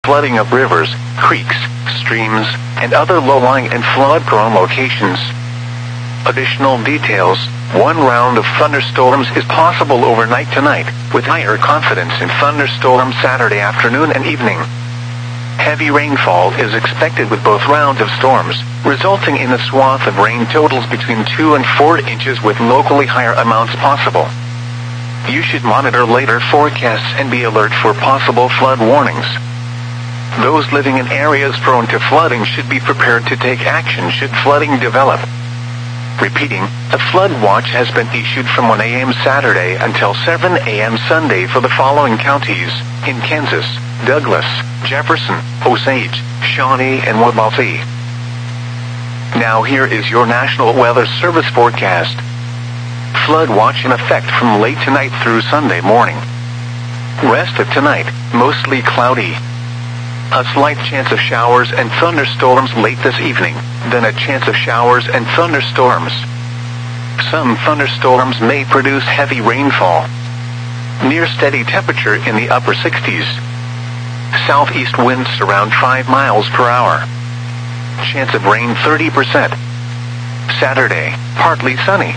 flooding of rivers, creeks, streams, and other low-lying and flood-prone locations. Additional details: 1 round of thunderstorms is possible overnight tonight, with higher confidence in thunderstorms Saturday afternoon and evening. Heavy rainfall is expected with both rounds of storms, resulting in a swath of rain totals between 2 and 4 inches with locally higher amounts possible. You should monitor later forecasts and be alert for possible flood warnings. Those living in areas prone to flooding should be prepared to take action should flooding develop. Repeating, a flood watch has been issued from 1 a.m. Saturday until 7 a.m. Sunday for the following counties: in Kansas, Douglas, Jefferson, Osage, Shawnee, and Waubonsee. Now here is your National Weather Service forecast. Flood watch in effect from late tonight through Sunday morning. Rest of tonight, mostly cloudy. A slight chance of showers and thunderstorms late this evening, then a chance of showers and thunderstorms. Some thunderstorms may produce heavy rainfall. Near steady temperature in the upper 60s. Southeast winds around 5 miles per hour. Chance of rain 30%. Saturday, partly sunny.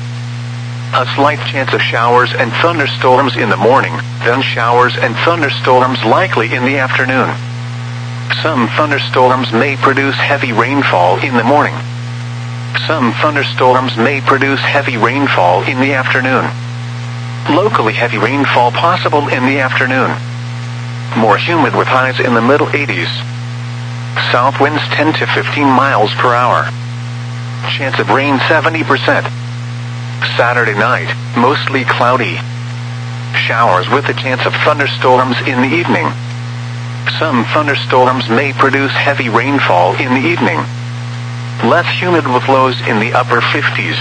A slight chance of showers and thunderstorms in the morning, then showers and thunderstorms likely in the afternoon. Some thunderstorms may produce heavy rainfall in the morning. Some thunderstorms may produce heavy rainfall in the afternoon. Locally heavy rainfall possible in the afternoon. More humid with highs in the middle 80s. South winds 10 to 15 miles per hour. Chance of rain 70%. Saturday night, mostly cloudy. Showers with a chance of thunderstorms in the evening. Some thunderstorms may produce heavy rainfall in the evening. Less humid with lows in the upper 50s.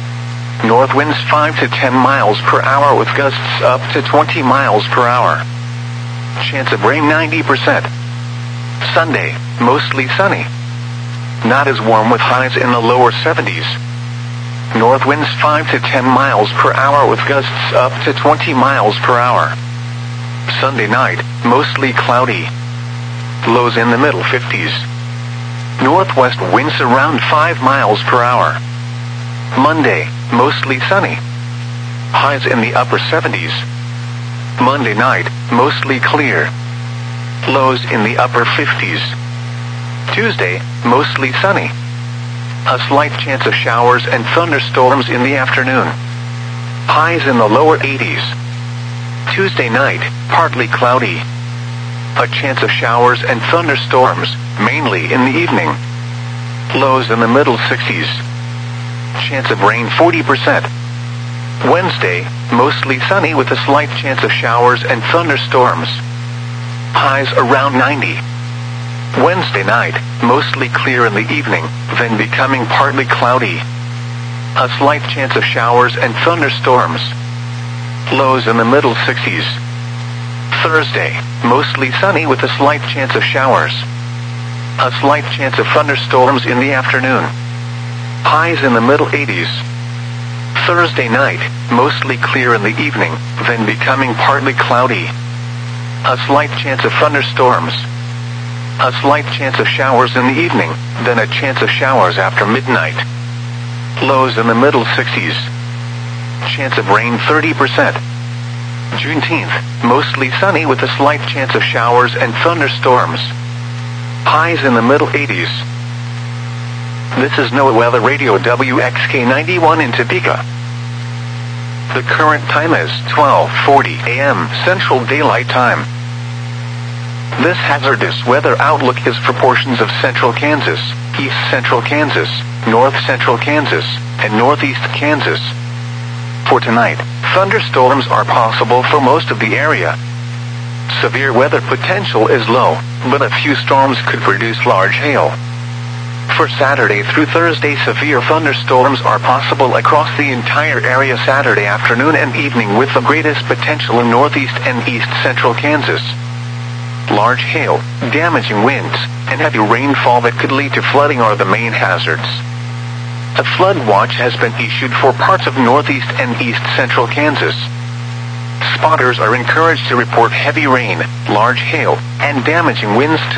North winds 5 to 10 miles per hour with gusts up to 20 miles per hour. Chance of rain 90%. Sunday, mostly sunny. Not as warm with highs in the lower 70s. North winds 5 to 10 miles per hour with gusts up to 20 miles per hour. Sunday night, mostly cloudy. Lows in the middle 50s. Northwest winds around 5 miles per hour. Monday, mostly sunny. Highs in the upper 70s. Monday night, mostly clear. Lows in the upper 50s. Tuesday, mostly sunny. A slight chance of showers and thunderstorms in the afternoon. Highs in the lower 80s. Tuesday night, partly cloudy. A chance of showers and thunderstorms, mainly in the evening. Lows in the middle 60s. Chance of rain 40%. Wednesday, mostly sunny with a slight chance of showers and thunderstorms. Highs around 90. Wednesday night, mostly clear in the evening, then becoming partly cloudy. A slight chance of showers and thunderstorms. Lows in the middle 60s. Thursday, mostly sunny with a slight chance of showers. A slight chance of thunderstorms in the afternoon. Highs in the middle 80s. Thursday night, mostly clear in the evening, then becoming partly cloudy. A slight chance of thunderstorms. A slight chance of showers in the evening, then a chance of showers after midnight. Lows in the middle 60s. Chance of rain 30%. Juneteenth, mostly sunny with a slight chance of showers and thunderstorms. Highs in the middle 80s. This is NOAA Weather Radio WXK91 in Topeka. The current time is 12:40 a.m. Central Daylight Time. This hazardous weather outlook is for portions of central Kansas, east central Kansas, north central Kansas, and northeast Kansas. For tonight, thunderstorms are possible for most of the area. Severe weather potential is low, but a few storms could produce large hail. For Saturday through Thursday, severe thunderstorms are possible across the entire area Saturday afternoon and evening with the greatest potential in northeast and east central Kansas. Large hail, damaging winds, and heavy rainfall that could lead to flooding are the main hazards. A flood watch has been issued for parts of northeast and east central Kansas. Spotters are encouraged to report heavy rain, large hail, and damaging winds to